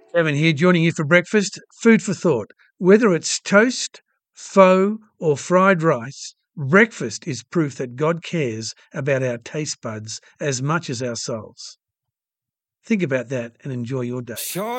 Kevin here, joining you for breakfast. Food for thought. Whether it's toast, pho, or fried rice, breakfast is proof that God cares about our taste buds as much as our souls. Think about that and enjoy your day. Sure.